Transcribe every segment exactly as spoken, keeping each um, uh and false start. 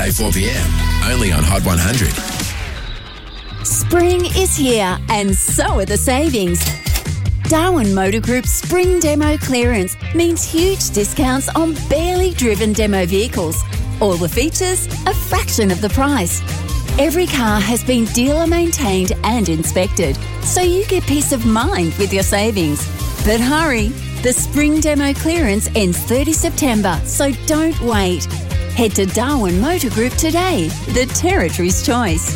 Weekday four p.m. Only on Hot one hundred. Spring is here and so are the savings. Darwin Motor Group's Spring Demo Clearance means huge discounts on barely driven demo vehicles. All the features, a fraction of the price. Every car has been dealer maintained and inspected, so you get peace of mind with your savings. But hurry, the Spring Demo Clearance ends thirtieth of September, so don't wait. Head to Darwin Motor Group today, the Territory's choice.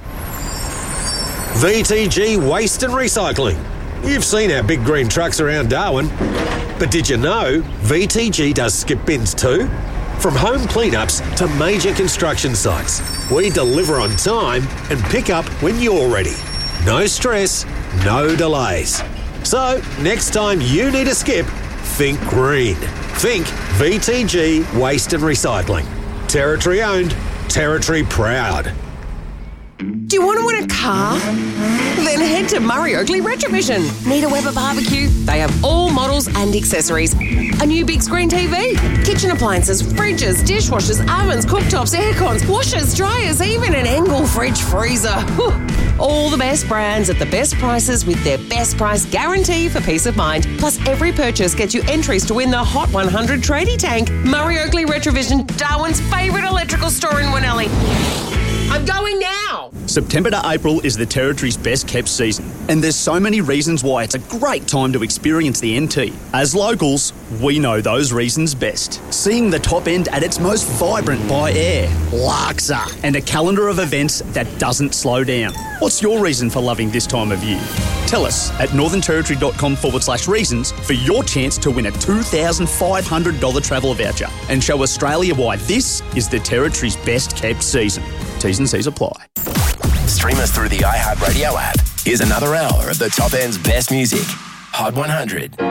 V T G Waste and Recycling. You've seen our big green trucks around Darwin, but did you know V T G does skip bins too? From home cleanups to major construction sites, we deliver on time and pick up when you're ready. No stress, no delays. So, next time you need a skip, think green. Think V T G Waste and Recycling. Territory owned, Territory proud. Do you want to win a car? Then head to Murray Oakley Retrovision. Need a Weber barbecue? They have all models and accessories. A new big screen T V, kitchen appliances, fridges, dishwashers, ovens, cooktops, aircons, washers, dryers, even an Engel fridge freezer. Whew. All the best brands at the best prices with their best price guarantee for peace of mind. Plus, every purchase gets you entries to win the Hot one hundred tradie tank. Murray Oakley Retrovision, Darwin's favourite electrical store in Winnelly. I'm going now! September to April is the Territory's best kept season, and there's so many reasons why it's a great time to experience the N T. As locals, we know those reasons best. Seeing the top end at its most vibrant by air, Larksa, and a calendar of events that doesn't slow down. What's your reason for loving this time of year? Tell us at northernterritory.com forward slash reasons for your chance to win a two thousand five hundred dollars travel voucher and show Australia why this is the Territory's best kept season. T's and C's apply. Stream us through the iHeartRadio app. Here's another hour of the top end's best music. Hot one hundred.